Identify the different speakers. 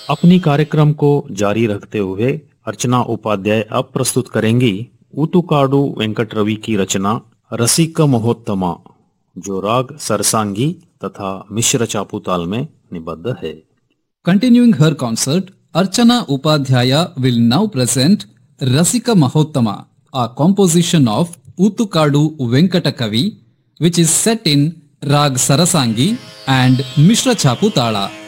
Speaker 1: अपनी कार्यक्रम को जारी रखते हुए अर्चना उपाध्याय अब प्रस्तुत करेंगी ऊतुकाडु वेंकट रवि की रचना रसिक महोत्तमा, जो राग सरसांगी तथा मिश्र चापुताल में निबद्ध है।
Speaker 2: Continuing her concert, Archana Upadhyaya will now present Rasika Mahottama, a composition of Utukadu Venkatakavi, which is set in Rag Sarasangi and Mishra Chaputala.